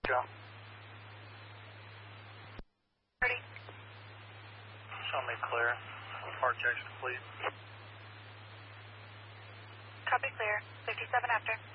Joe. Ready. Show me clear. Park checks complete. Copy clear. 57 after.